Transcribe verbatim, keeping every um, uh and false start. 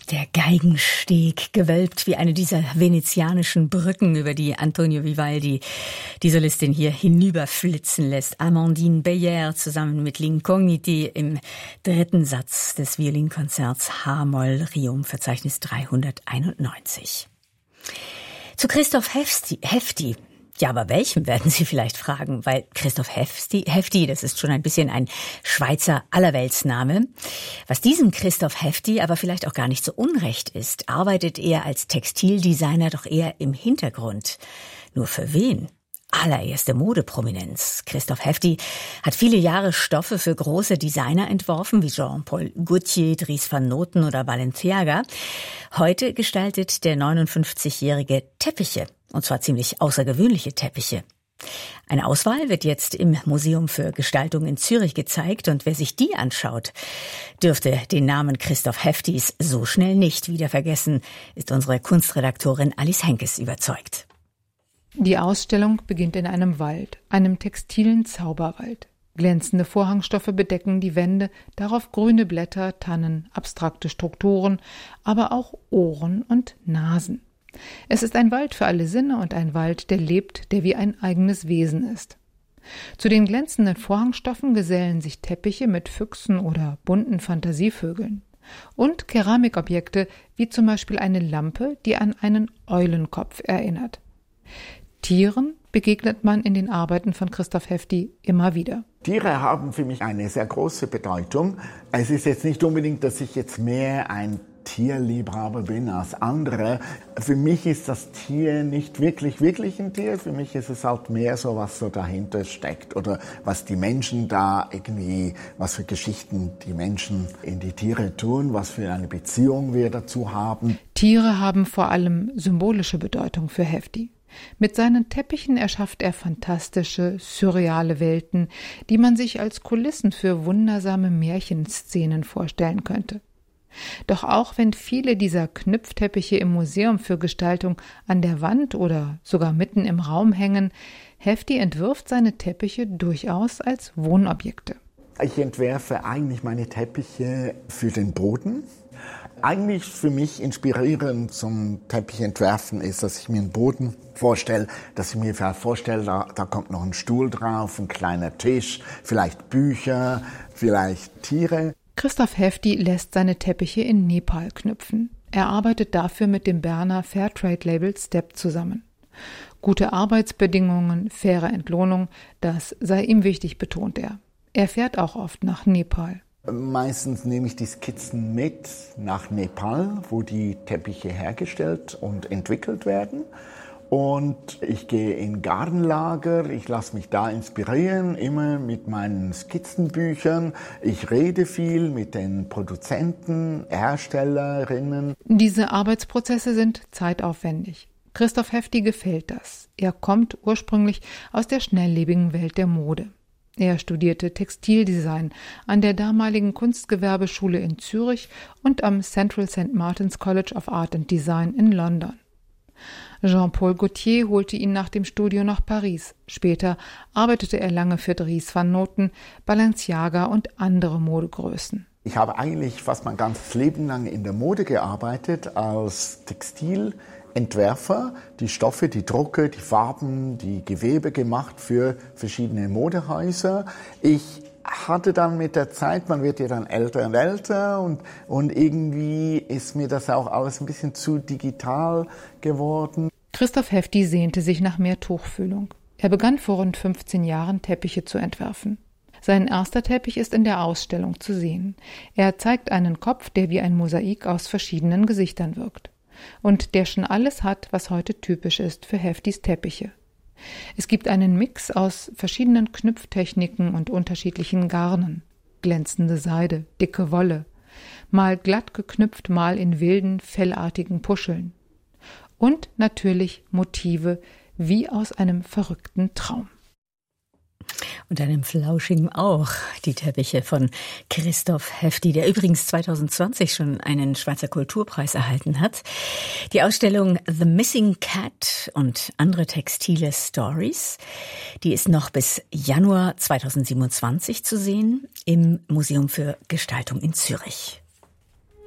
Der Geigensteg, gewölbt wie eine dieser venezianischen Brücken, über die Antonio Vivaldi die Solistin hier hinüberflitzen lässt. Amandine Beyer zusammen mit L'Incogniti im dritten Satz des Violinkonzerts H-Moll, Riom-Verzeichnis dreihunderteinundneunzig. Zu Christoph Hefti, Hefti. Ja, aber welchem, werden Sie vielleicht fragen, weil Christoph Hefti, Hefti, das ist schon ein bisschen ein Schweizer Allerweltsname. Was diesem Christoph Hefti aber vielleicht auch gar nicht so unrecht ist, arbeitet er als Textildesigner doch eher im Hintergrund. Nur für wen? Allererste Modeprominenz. Christoph Hefti hat viele Jahre Stoffe für große Designer entworfen, wie Jean-Paul Gaultier, Dries van Noten oder Balenciaga. Heute gestaltet der neunundfünfzigjährige Teppiche. Und zwar ziemlich außergewöhnliche Teppiche. Eine Auswahl wird jetzt im Museum für Gestaltung in Zürich gezeigt. Und wer sich die anschaut, dürfte den Namen Christoph Heftis so schnell nicht wieder vergessen, ist unsere Kunstredaktorin Alice Henkes überzeugt. Die Ausstellung beginnt in einem Wald, einem textilen Zauberwald. Glänzende Vorhangstoffe bedecken die Wände, darauf grüne Blätter, Tannen, abstrakte Strukturen, aber auch Ohren und Nasen. Es ist ein Wald für alle Sinne und ein Wald, der lebt, der wie ein eigenes Wesen ist. Zu den glänzenden Vorhangstoffen gesellen sich Teppiche mit Füchsen oder bunten Fantasievögeln. Und Keramikobjekte, wie zum Beispiel eine Lampe, die an einen Eulenkopf erinnert. Tieren begegnet man in den Arbeiten von Christoph Hefti immer wieder. Tiere haben für mich eine sehr große Bedeutung. Es ist jetzt nicht unbedingt, dass ich jetzt mehr ein Tierliebhaber bin als andere. Für mich ist das Tier nicht wirklich, wirklich ein Tier. Für mich ist es halt mehr so, was so dahinter steckt oder was die Menschen da irgendwie, was für Geschichten die Menschen in die Tiere tun, was für eine Beziehung wir dazu haben. Tiere haben vor allem symbolische Bedeutung für Hefti. Mit seinen Teppichen erschafft er fantastische, surreale Welten, die man sich als Kulissen für wundersame Märchenszenen vorstellen könnte. Doch auch wenn viele dieser Knüpfteppiche im Museum für Gestaltung an der Wand oder sogar mitten im Raum hängen, Hefti entwirft seine Teppiche durchaus als Wohnobjekte. Ich entwerfe eigentlich meine Teppiche für den Boden. Eigentlich für mich inspirierend zum Teppichentwerfen ist, dass ich mir einen Boden vorstelle, dass ich mir vorstelle, da, da kommt noch ein Stuhl drauf, ein kleiner Tisch, vielleicht Bücher, vielleicht Tiere. Christoph Hefti lässt seine Teppiche in Nepal knüpfen. Er arbeitet dafür mit dem Berner Fairtrade-Label Step zusammen. Gute Arbeitsbedingungen, faire Entlohnung, das sei ihm wichtig, betont er. Er fährt auch oft nach Nepal. Meistens nehme ich die Skizzen mit nach Nepal, wo die Teppiche hergestellt und entwickelt werden. Und ich gehe in Garnlager, ich lasse mich da inspirieren, immer mit meinen Skizzenbüchern. Ich rede viel mit den Produzenten, Herstellerinnen. Diese Arbeitsprozesse sind zeitaufwendig. Christoph Hefti gefällt das. Er kommt ursprünglich aus der schnelllebigen Welt der Mode. Er studierte Textildesign an der damaligen Kunstgewerbeschule in Zürich und am Central Saint Martin's College of Art and Design in London. Jean-Paul Gaultier holte ihn nach dem Studio nach Paris. Später arbeitete er lange für Dries van Noten, Balenciaga und andere Modegrößen. Ich habe eigentlich fast mein ganzes Leben lang in der Mode gearbeitet als Textilentwerfer, die Stoffe, die Drucke, die Farben, die Gewebe gemacht für verschiedene Modehäuser. Ich hatte dann mit der Zeit, man wird ja dann älter und älter und, und irgendwie ist mir das auch alles ein bisschen zu digital geworden. Christoph Hefti sehnte sich nach mehr Tuchfühlung. Er begann vor rund fünfzehn Jahren Teppiche zu entwerfen. Sein erster Teppich ist in der Ausstellung zu sehen. Er zeigt einen Kopf, der wie ein Mosaik aus verschiedenen Gesichtern wirkt. Und der schon alles hat, was heute typisch ist für Heftis Teppiche. Es gibt einen Mix aus verschiedenen Knüpftechniken und unterschiedlichen Garnen. Glänzende Seide, dicke Wolle, mal glatt geknüpft, mal in wilden, fellartigen Puscheln. Und natürlich Motive wie aus einem verrückten Traum. Und einem flauschigen auch die Teppiche von Christoph Hefti, der übrigens zweitausendzwanzig schon einen Schweizer Kulturpreis erhalten hat. Die Ausstellung The Missing Cat und andere textile Stories, die ist noch bis Januar zweitausendsiebenundzwanzig zu sehen im Museum für Gestaltung in Zürich.